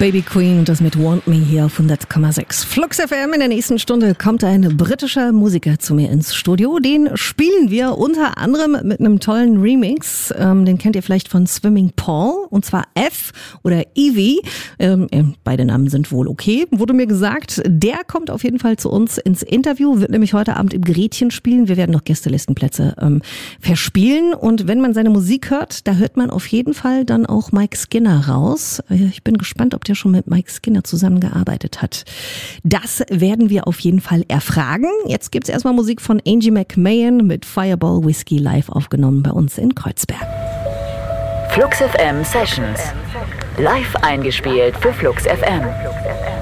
Baby Queen und das mit Want Me hier auf 100,6. Flux FM. In der nächsten Stunde kommt ein britischer Musiker zu mir ins Studio. Den spielen wir unter anderem mit einem tollen Remix. Den kennt ihr vielleicht von Swimming Paul, und zwar F oder Evie. Beide Namen sind wohl okay, wurde mir gesagt. Der kommt auf jeden Fall zu uns ins Interview, wird nämlich heute Abend im Gretchen spielen. Wir werden noch Gästelistenplätze verspielen. Und wenn man seine Musik hört, da hört man auf jeden Fall dann auch Mike Skinner raus. Ich bin gespannt, ob der schon mit Mike Skinner zusammengearbeitet hat. Das werden wir auf jeden Fall erfragen. Jetzt gibt's erstmal Musik von Angie McMahon mit Fireball Whiskey live aufgenommen bei uns in Kreuzberg. Flux FM Sessions. Live eingespielt für Flux FM.